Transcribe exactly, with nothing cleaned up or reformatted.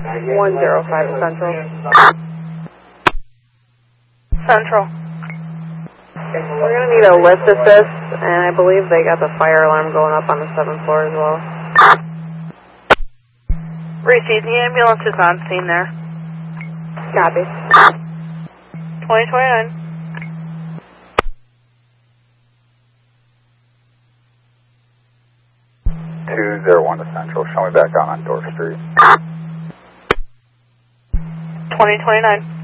one zero five Central. Central. We're going to need a lift assist, and I believe they got the fire alarm going up on the seventh floor as well. Receive, the ambulance is on scene there. Copy. twenty twenty-nine. two zero one to Central, show me back on on Dorf Street. twenty twenty-nine.